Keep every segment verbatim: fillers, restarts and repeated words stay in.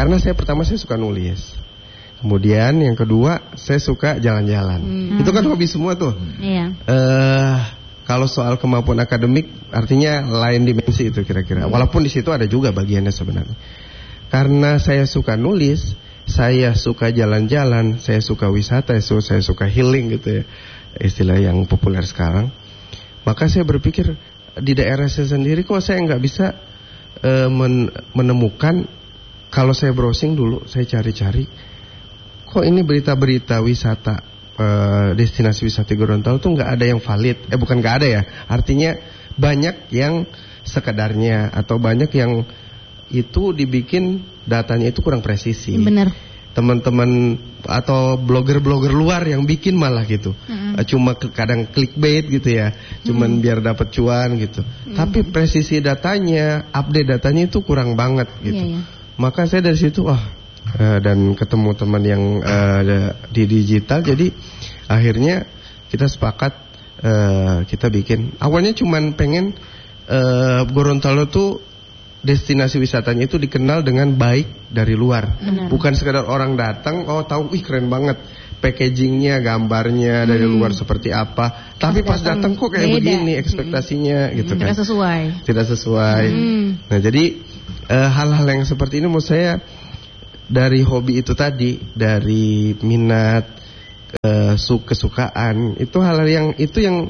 Karena saya pertama saya suka nulis. Kemudian yang kedua saya suka jalan-jalan. Hmm. Itu kan hobi semua tuh. Iya. Uh, kalau soal kemampuan akademik artinya lain dimensi itu kira-kira. Walaupun di situ ada juga bagiannya sebenarnya. Karena saya suka nulis, saya suka jalan-jalan, saya suka wisata, saya suka healing gitu ya, istilah yang populer sekarang. Maka saya berpikir di daerah saya sendiri kok saya nggak bisa uh, men- menemukan. Kalau saya browsing dulu, saya cari-cari. Kok ini berita-berita wisata, uh, destinasi wisata Gorontalo tuh nggak ada yang valid. Eh bukan nggak ada ya, artinya banyak yang sekedarnya atau banyak yang itu dibikin datanya itu kurang presisi. Benar. Teman-teman atau blogger-blogger luar yang bikin malah gitu, mm-hmm. cuma kadang clickbait gitu ya, cuman mm-hmm. biar dapat cuan gitu. Mm-hmm. Tapi presisi datanya, update datanya itu kurang banget gitu. Yeah, yeah. Maka saya dari situ wah. Uh, dan ketemu teman yang uh, di digital, jadi akhirnya kita sepakat uh, kita bikin. Awalnya cuman pengen uh, Gorontalo tuh destinasi wisatanya itu dikenal dengan baik dari luar. Benar. Bukan sekedar orang datang, oh tahu, ih keren banget packagingnya, gambarnya hmm. dari luar seperti apa. Tapi pas datang kok kayak beda. Begini ekspektasinya hmm. gitu kan. Tidak sesuai. Tidak sesuai. Hmm. Nah jadi uh, hal-hal yang seperti ini menurut saya dari hobi itu tadi, dari minat, uh, kesukaan, itu hal yang itu yang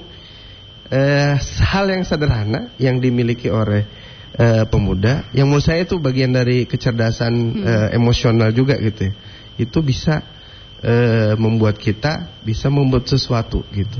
uh, hal yang sederhana yang dimiliki oleh uh, pemuda, yang menurut saya itu bagian dari kecerdasan hmm. uh, emosional juga gitu. Ya. Itu bisa uh, membuat kita bisa membuat sesuatu gitu.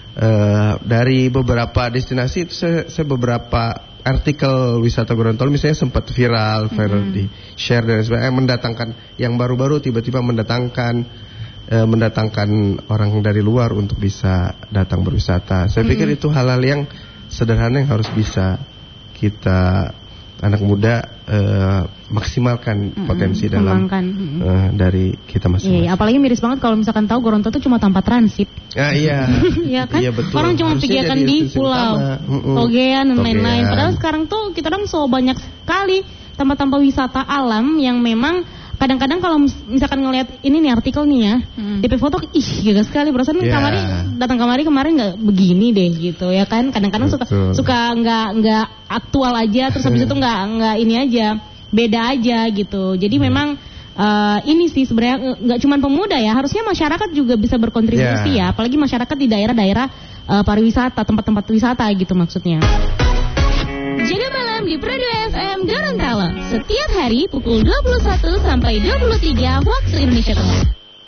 Uh, dari beberapa destinasi itu saya, saya beberapa artikel wisata Gorontalo misalnya sempat viral, viral mm-hmm. di share dan sebagainya, mendatangkan yang baru-baru tiba-tiba mendatangkan eh, mendatangkan orang dari luar untuk bisa datang berwisata. Saya mm-hmm. pikir itu hal-hal yang sederhana yang harus bisa kita anak muda uh, maksimalkan mm-hmm. potensi dalam mm-hmm. uh, dari kita masing-masing. Iya, apalagi miris banget kalau misalkan tahu Gorontalo itu cuma tanpa transit. Ah, iya. Iya kan? Iya, betul. Orang cuma pikirkan di pulau mm-hmm. Togean dan lain-lain. Padahal sekarang tuh kita orang so banyak sekali tempat-tempat wisata alam yang memang kadang-kadang kalau misalkan ngelihat ini nih artikel nih ya, hmm. D P foto, ih gila sekali, perasaan yeah. kamari datang kamari kemarin nggak begini deh gitu ya kan, kadang-kadang suka suka nggak nggak aktual aja, terus habis itu nggak nggak ini aja, beda aja gitu. Jadi hmm. memang uh, ini sih sebenarnya nggak cuma pemuda ya, harusnya masyarakat juga bisa berkontribusi yeah. ya, apalagi masyarakat di daerah-daerah uh, pariwisata, tempat-tempat wisata gitu maksudnya. Jaga malam di Pradu F M Gorontalo setiap hari pukul dua puluh satu sampai dua puluh tiga waktu Indonesia Tengah.